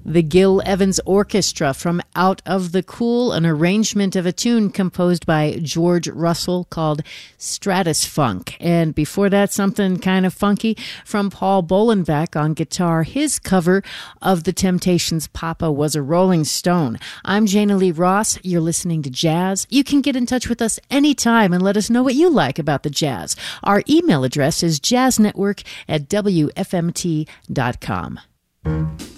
The Gil Evans Orchestra from Out of the Cool, an arrangement of a tune composed by George Russell called Stratus Funk. And before that, something kind of funky from Paul Bolenbeck on guitar, his cover of The Temptations' Papa Was a Rolling Stone. I'm Jana Lee Ross. You're listening to Jazz. You can get in touch with us anytime and let us know what you like about the jazz. Our email address is jazznetwork@wfmt.com.